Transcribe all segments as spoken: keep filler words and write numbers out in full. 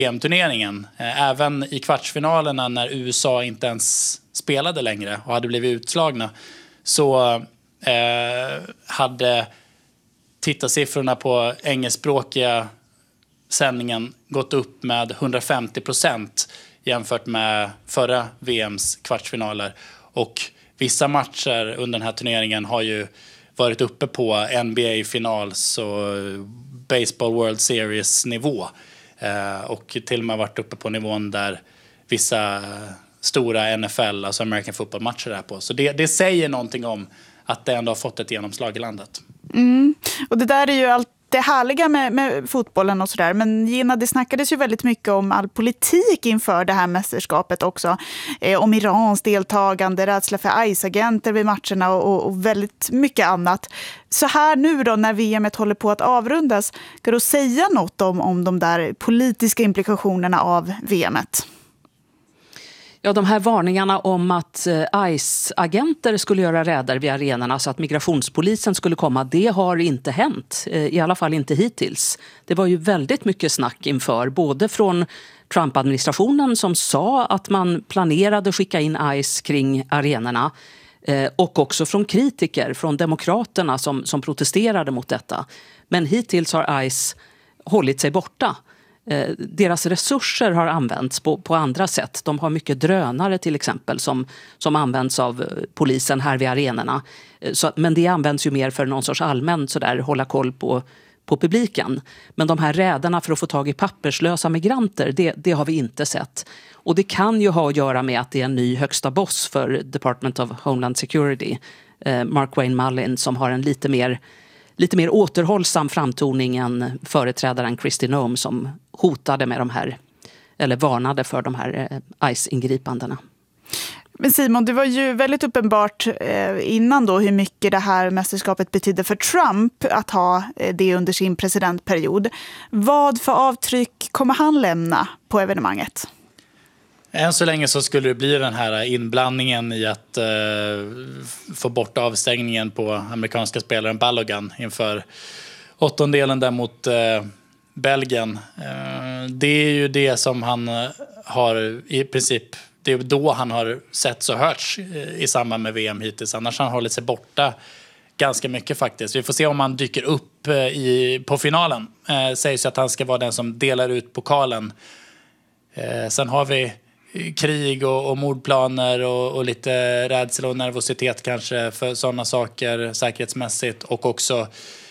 V M-turneringen. Även i kvartsfinalerna när U S A inte ens spelade längre och hade blivit utslagna, så eh, hade tittarsiffrorna på engelskspråkiga sändningen gått upp med hundrafemtio procent jämfört med förra V M:s kvartsfinaler. Och vissa matcher under den här turneringen har ju varit uppe på N B A-finals och Baseball World Series-nivå. Eh, och till och med varit uppe på nivån där vissa stora N F L, alltså American Football-matcher är på. Så det, det säger någonting om att det ändå har fått ett genomslag i landet. Mm. Och det där är ju allt det härliga med, med fotbollen och sådär. Men Gina, det snackades ju väldigt mycket om all politik inför det här mästerskapet också. Eh, om Irans deltagande, rädsla för I C E-agenter vid matcherna och, och väldigt mycket annat. Så här nu då när V M håller på att avrundas, kan du säga något om, om de där politiska implikationerna av V M-et? Ja, de här varningarna om att I C E-agenter skulle göra räder vid arenorna så att migrationspolisen skulle komma, det har inte hänt. I alla fall inte hittills. Det var ju väldigt mycket snack inför, både från Trump-administrationen som sa att man planerade skicka in I C E kring arenorna, och också från kritiker, från demokraterna som, som protesterade mot detta. Men hittills har I C E hållit sig borta. Deras resurser har använts på, på andra sätt. De har mycket drönare till exempel som, som används av polisen här vid arenorna. Så, men det används ju mer för någon sorts allmän sådär, hålla koll på, på publiken. Men de här räderna för att få tag i papperslösa migranter, det, det har vi inte sett. Och det kan ju ha att göra med att det är en ny högsta boss för Department of Homeland Security, eh, Mark Wayne Mullin, som har en lite mer lite mer återhållsam framtoning än företrädaren Kristi Noem som hotade med de här, eller varnade för de här I C E-ingripandena. Men Simon, det var ju väldigt uppenbart eh, innan då hur mycket det här mästerskapet betydde för Trump att ha eh, det under sin presidentperiod. Vad för avtryck kommer han lämna på evenemanget? Än så länge så skulle det bli den här inblandningen i att eh, få bort avstängningen på amerikanska spelaren Balogun inför åttondelen där mot eh, Belgien. Eh, det är ju det som han har i princip, det är då han har sett så hörts i samband med V M hittills. Annars har han hållit sig borta ganska mycket faktiskt. Vi får se om han dyker upp i, på finalen. Eh, sägs att han ska vara den som delar ut pokalen. Eh, sen har vi krig och, och mordplaner och, och lite rädsla och nervositet kanske för sådana saker säkerhetsmässigt, och också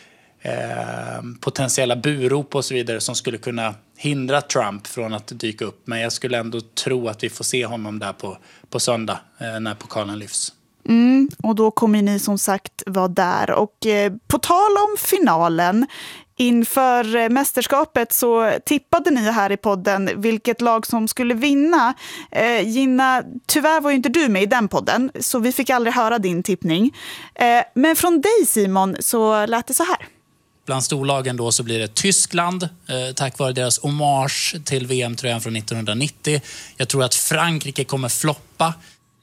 eh, potentiella burop och så vidare som skulle kunna hindra Trump från att dyka upp. Men jag skulle ändå tro att vi får se honom där på, på söndag eh, när pokalen lyfts. Mm, och då kommer ni som sagt vara där. Och eh, på tal om finalen, inför mästerskapet så tippade ni här i podden vilket lag som skulle vinna. Eh, Gina, tyvärr var ju inte du med i den podden, så vi fick aldrig höra din tippning. Eh, men från dig Simon så lät det så här. Bland storlagen då så blir det Tyskland, eh, tack vare deras hommage till V M-tröjan från nittonhundranittio. Jag tror att Frankrike kommer floppa.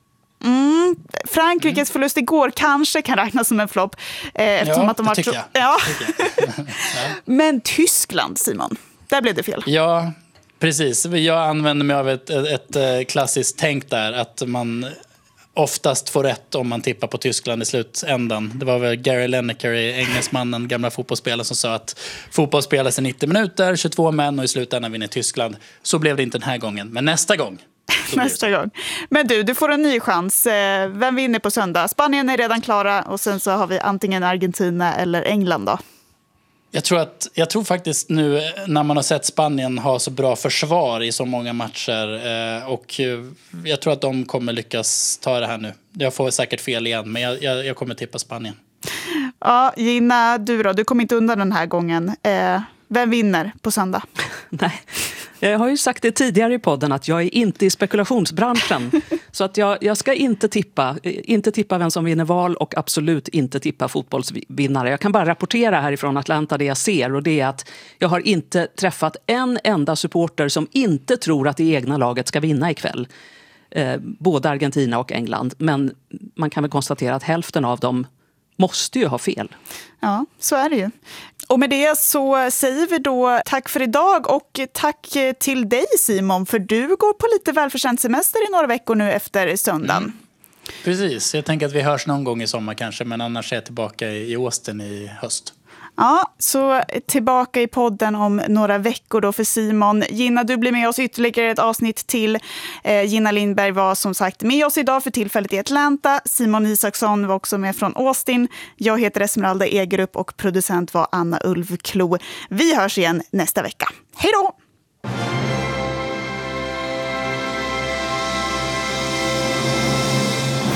Mm, Frankrikes förlust igår kanske kan räknas som en flopp. Eh, eftersom ja, att de har tycker tro- jag. Ja. Tycker jag. Men Tyskland, Simon, där blev det fel. Ja, precis. Jag använder mig av ett, ett, ett klassiskt tänk där, att man oftast får rätt om man tippar på Tyskland i slutändan. Det var väl Gary Lineker, engelsmannen, gamla fotbollsspelare, som sa att fotboll spelas i nittio minuter, tjugotvå män, och i slutändan vinner Tyskland. Så blev det inte den här gången, men nästa gång. Nästa gång. Men du, du får en ny chans. Vem vinner på söndag? Spanien är redan klara och sen så har vi antingen Argentina eller England då. Jag tror, att, jag tror faktiskt nu när man har sett Spanien ha så bra försvar i så många matcher, eh, och jag tror att de kommer lyckas ta det här nu. Jag får säkert fel igen, men jag, jag, jag kommer tippa Spanien. Ja, Gina, du då? Du kommer inte undan den här gången. Eh, vem vinner på söndag? Nej, jag har ju sagt det tidigare i podden att jag är inte i spekulationsbranschen. Så att jag, jag ska inte tippa, inte tippa vem som vinner val och absolut inte tippa fotbollsvinnare. Jag kan bara rapportera härifrån Atlanta det jag ser, och det är att jag har inte träffat en enda supporter som inte tror att det egna laget ska vinna ikväll. Eh, både Argentina och England. Men man kan väl konstatera att hälften av dem måste ju ha fel. Ja, så är det ju. Och med det så säger vi då tack för idag och tack till dig Simon, för du går på lite välförtjänt semester i några veckor nu efter söndagen. Mm. Precis, jag tänker att vi hörs någon gång i sommar kanske, men annars är jag tillbaka i Austin i höst. Ja, så tillbaka i podden om några veckor då för Simon. Gina, du blir med oss ytterligare ett avsnitt till. Eh, Gina Lindberg var som sagt med oss idag för tillfället i Atlanta. Simon Isaksson var också med från Austin. Jag heter Esmeralda Egerup och producent var Anna Ulvklo. Vi hörs igen nästa vecka. Hej då!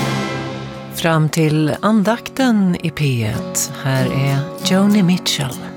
Fram till andakten i P ett. Här är Joni Mitchell.